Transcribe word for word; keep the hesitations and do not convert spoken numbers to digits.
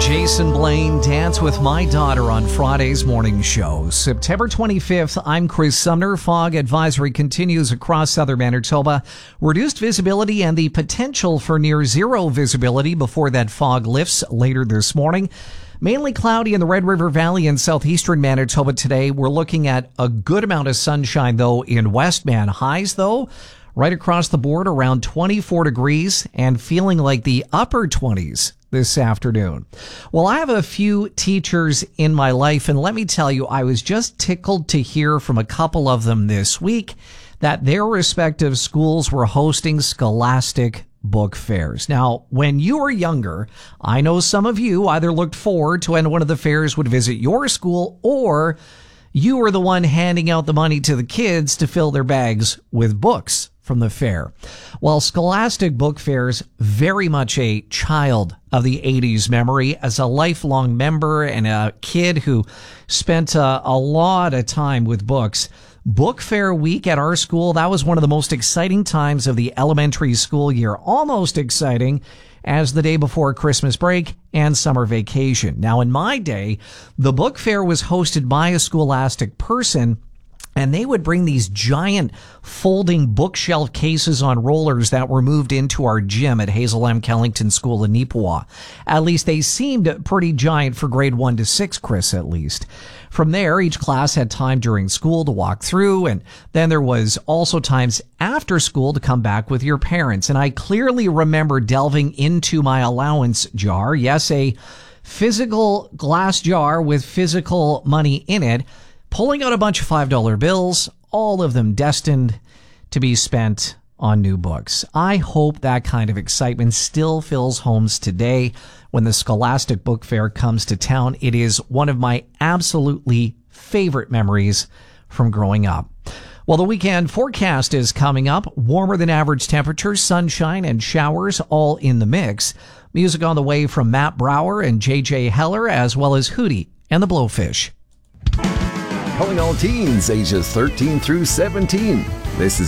Jason Blaine, Dance with My Daughter on Friday's morning show. September twenty-fifth, I'm Chris Sumner. Fog advisory continues across southern Manitoba. Reduced visibility and the potential for near zero visibility before that fog lifts later this morning. Mainly cloudy in the Red River Valley in southeastern Manitoba today. We're looking at a good amount of sunshine, though, in Westman. Highs, though, right across the board around twenty-four degrees and feeling like the upper twenties this afternoon. Well, I have a few teachers in my life, and let me tell you, I was just tickled to hear from a couple of them this week that their respective schools were hosting scholastic book fairs. Now, when you were younger, I know some of you either looked forward to when one of the fairs would visit your school, or you were the one handing out the money to the kids to fill their bags with books from the fair. Well, Scholastic Book Fairs, very much a child of the eighties memory. As a lifelong member and a kid who spent a, a lot of time with books, Book Fair week at our school, that was one of the most exciting times of the elementary school year. Almost exciting as the day before Christmas break and summer vacation. Now, in my day, the book fair was hosted by a Scholastic person, and they would bring these giant folding bookshelf cases on rollers that were moved into our gym at Hazel M. Kellington School in Neepawa. At least they seemed pretty giant for grade one to six, Chris, at least. From there, each class had time during school to walk through, and then there was also times after school to come back with your parents. And I clearly remember delving into my allowance jar, yes, a physical glass jar with physical money in it, pulling out a bunch of five dollar bills, all of them destined to be spent on new books. I hope that kind of excitement still fills homes today when the Scholastic Book Fair comes to town. It is one of my absolutely favorite memories from growing up. Well, the weekend forecast is coming up. Warmer than average temperatures, sunshine, and showers all in the mix. Music on the way from Matt Brower and J J Heller, as well as Hootie and the Blowfish. Calling all teens ages thirteen through seventeen. This is